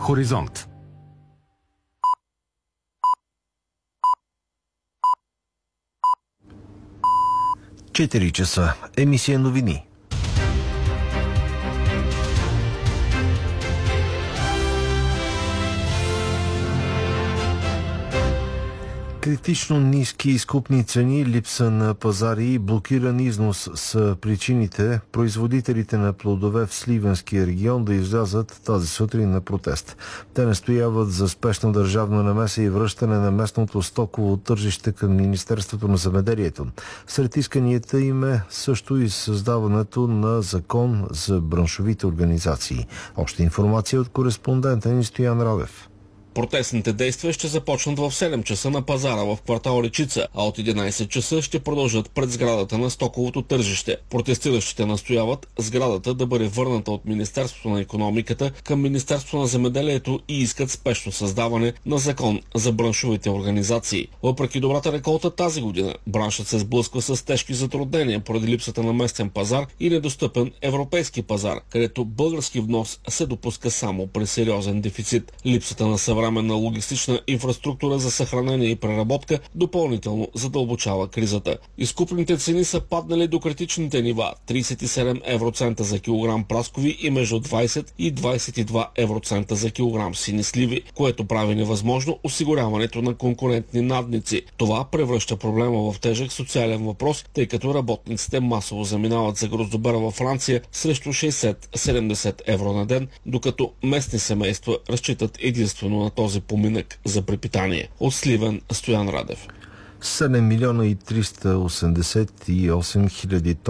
Хоризонт. Четири часа. Емисия новини. Критично ниски изкупни цени, липса на пазари и блокиран износ са причините производителите на плодове в Сливенския регион да излязат тази сутрин на протест. Те настояват за спешна държавна намеса и връщане на местното стоково тържище към Министерството на земеделието. Сред исканията им е също и създаването на закон за браншовите организации. Още информация от кореспондента ни Стоян Радев. Протестните действия ще започнат в 7 часа на пазара в квартал Речица, а от 11 часа ще продължат пред сградата на стоковото тържище. Протестиращите настояват сградата да бъде върната от Министерството на икономиката към Министерството на земеделието и искат спешно създаване на закон за браншовите организации. Въпреки добрата реколта тази година, браншът се сблъсква с тежки затруднения поради липсата на местен пазар и недостъпен европейски пазар, където български внос се допуска само при сериозен дефицит. Липсата на съвременна логистична инфраструктура за съхранение и преработка допълнително задълбочава кризата. Изкупните цени са паднали до критичните нива 37 евроцента за килограм праскови и между 20 и 22 евроцента за килограм сини сливи, което прави невъзможно осигуряването на конкурентни надници. Това превръща проблема в тежък социален въпрос, тъй като работниците масово заминават за гроздобера във Франция срещу 60-70 евро на ден, докато местни семейства разчитат единствено на този поминък за препитание. От Сливен, Стоян Радев. 7 милиона и 388 хиляди